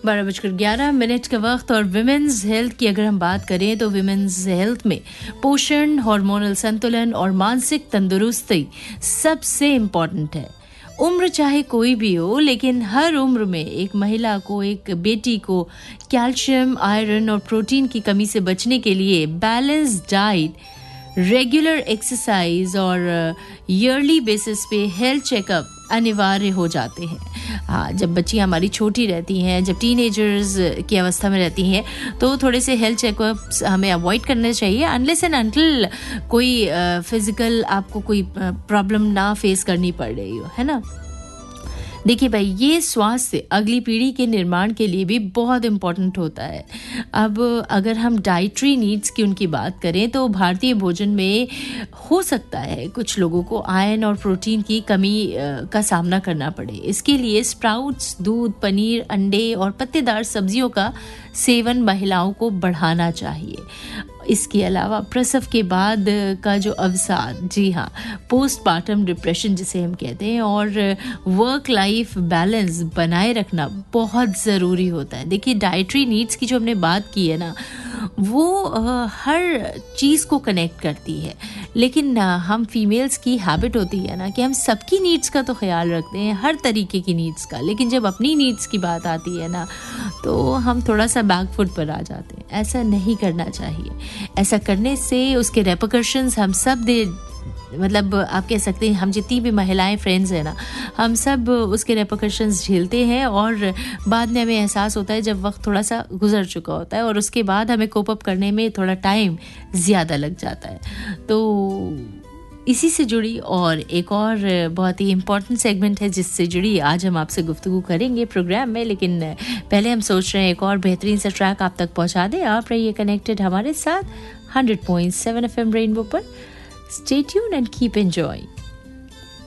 12:11 का वक्त और विमेंस हेल्थ की अगर हम बात करें तो विमेंस हेल्थ में पोषण, हार्मोनल संतुलन और मानसिक तंदुरुस्ती सबसे इम्पोर्टेंट है। उम्र चाहे कोई भी हो, लेकिन हर उम्र में एक महिला को, एक बेटी को कैल्शियम, आयरन और प्रोटीन की कमी से बचने के लिए बैलेंस डाइट, रेगुलर एक्सरसाइज और ईयरली बेसिस पे हेल्थ चेकअप अनिवार्य हो जाते हैं। हाँ, जब बच्चियाँ हमारी छोटी रहती हैं, जब टीनेजर्स की अवस्था में रहती हैं, तो थोड़े से हेल्थ चेकअप्स हमें अवॉइड करने चाहिए अनलेस एंड अनटिल कोई फिजिकल आपको कोई प्रॉब्लम ना फेस करनी पड़ रही हो, है ना। देखिए भाई, ये स्वास्थ्य अगली पीढ़ी के निर्माण के लिए भी बहुत इम्पोर्टेंट होता है। अब अगर हम डाइटरी नीड्स की उनकी बात करें तो भारतीय भोजन में हो सकता है कुछ लोगों को आयरन और प्रोटीन की कमी का सामना करना पड़े। इसके लिए स्प्राउट्स, दूध, पनीर, अंडे और पत्तेदार सब्जियों का सेवन महिलाओं को बढ़ाना चाहिए। इसके अलावा प्रसव के बाद का जो अवसाद, जी हाँ, पोस्टपार्टम डिप्रेशन जिसे हम कहते हैं, और वर्क लाइफ बैलेंस बनाए रखना बहुत ज़रूरी होता है। देखिए, डाइटरी नीड्स की जो हमने बात की है ना, वो हर चीज़ को कनेक्ट करती है, लेकिन हम फीमेल्स की हैबिट होती है ना कि हम सबकी नीड्स का तो ख्याल रखते हैं, हर तरीके की नीड्स का, लेकिन जब अपनी नीड्स की बात आती है ना तो हम थोड़ा सा बैकफुट पर आ जाते हैं। ऐसा नहीं करना चाहिए। ऐसा करने से उसके रेपरकशंस हम सब मतलब आप कह सकते हैं हम जितनी भी महिलाएं फ्रेंड्स हैं ना, हम सब उसके रेपरकशंस झेलते हैं और बाद में हमें एहसास होता है जब वक्त थोड़ा सा गुजर चुका होता है और उसके बाद हमें कोप अप करने में थोड़ा टाइम ज़्यादा लग जाता है। तो इसी से जुड़ी और एक और बहुत ही इम्पॉर्टेंट सेगमेंट है जिससे जुड़ी आज हम आपसे गुफ्तगू करेंगे प्रोग्राम में, लेकिन पहले हम सोच रहे हैं एक और बेहतरीन सा ट्रैक आप तक पहुंचा दें। आप रहिए कनेक्टेड हमारे साथ 100.7 FM रेनबो पर। Stay tuned and keep enjoying.